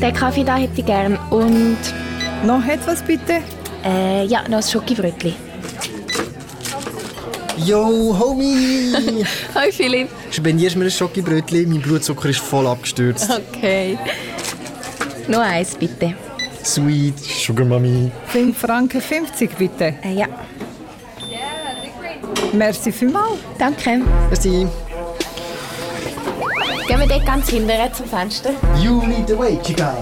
Den Kaffee da hätte ich gern. Und Noch etwas bitte? ja, noch ein Schokibrötchen. Yo, Homie! Hi Philipp. Spendierst du mir ein Schokibrötchen? Mein Blutzucker ist voll abgestürzt. Okay. Noch eins, bitte. Sweet, Sugar Mami. 5,50 Franken bitte. Ja, Merci vielmals. danke. Merci. Gehen wir dort ganz hinterher zum Fenster. You lead the way, Chica.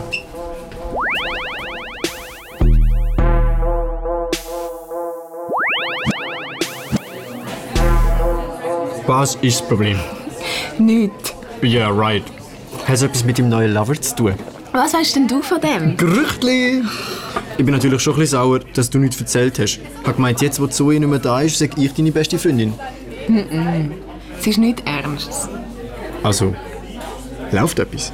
Was ist das Problem? Nichts. Yeah, right. Hat es etwas mit dem neuen Lover zu tun? Was weißt denn du von dem? Gerüchtli! Ich bin natürlich schon ein bisschen sauer, dass du nichts erzählt hast. Ich habe gemeint, jetzt, wo Zoe nicht mehr da ist, sage ich deine beste Freundin. Es ist nichts Ernstes. Also, läuft etwas?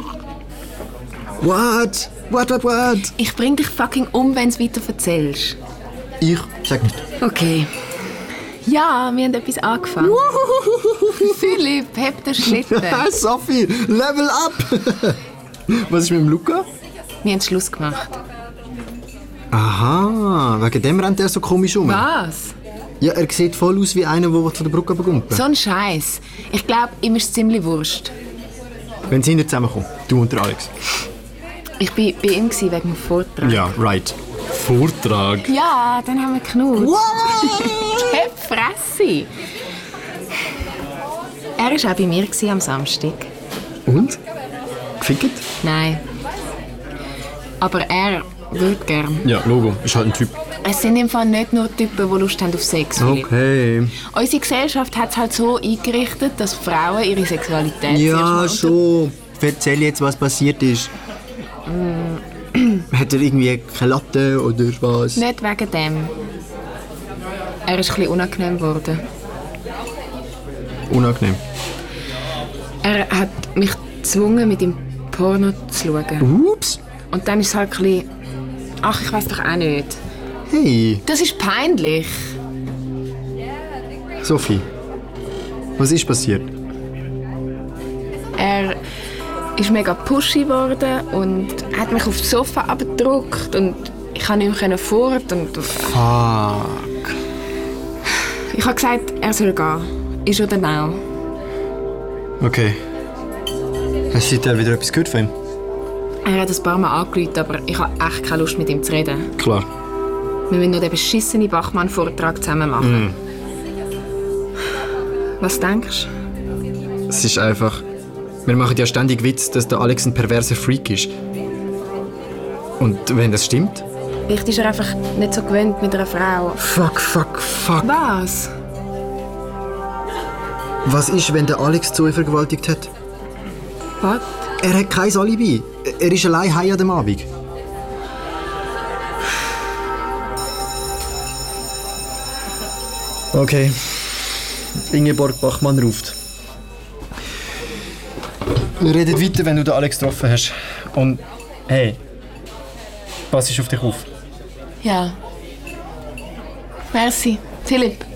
What? What? Ich bring dich fucking um, wenn du weiter erzählst. Ich sag nicht. Okay. Ja, wir haben etwas angefangen. Philipp, heb den Schlitten. Sophie, level up! Was ist mit dem Luca? Wir haben Schluss gemacht. Aha, wegen dem rennt er so komisch um. Was? Ja, er sieht voll aus wie einer, der von der Brücke runterkommt. So ein Scheiß. Ich glaube, ihm ist es ziemlich wurscht. Wenn sie nicht zusammenkommen, du und der Alex. Ich war bei ihm wegen dem Vortrag. Ja, right. Vortrag? Ja, dann haben wir geknutscht. Hey, Fresse! Er war auch bei mir am Samstag. Und? Gefickt? Nein. Aber er würde gern. Ja, Logo. Ist halt ein Typ. Es sind im Fall nicht nur Typen, die Lust haben auf Sex. Philipp. Okay. Unsere Gesellschaft hat es halt so eingerichtet, dass Frauen ihre Sexualität Ja, zuerst mal schon. Erzähl jetzt, was passiert ist. Hat er irgendwie keine Latte oder was? Nicht wegen dem. Er ist ein bisschen unangenehm geworden. Unangenehm. Er hat mich gezwungen, mit ihm Porno zu schauen. Ups. Und dann ist es halt ein bisschen... Ach, ich weiß doch auch nicht. Hey, Das ist peinlich. Sophie. Was ist passiert? Er ist mega pushy geworden und hat mich aufs Sofa abgedrückt und ich konnte nicht mehr fort. Und Fuck. ich habe gesagt, er soll gehen. Ist oder now? Okay. Hast du seitdem wieder etwas gehört von ihm? Er hat ein paar Mal angerufen, aber ich habe echt keine Lust, mit ihm zu reden. Klar. Wir müssen noch den beschissenen Bachmann-Vortrag zusammen machen. Was denkst du? Es ist einfach... Wir machen ja ständig Witz, dass der Alex ein perverser Freak ist. Und wenn das stimmt? Vielleicht ist er einfach nicht so gewöhnt mit einer Frau. Fuck. Was? Was ist, wenn der Alex Zoe vergewaltigt hat? Was? Er hat kein Alibi. Er ist allein heim an dem Abend. Okay. Ingeborg Bachmann ruft. Wir reden weiter, wenn du den Alex getroffen hast. Und hey, pass auf dich auf. Ja. Merci. Philipp.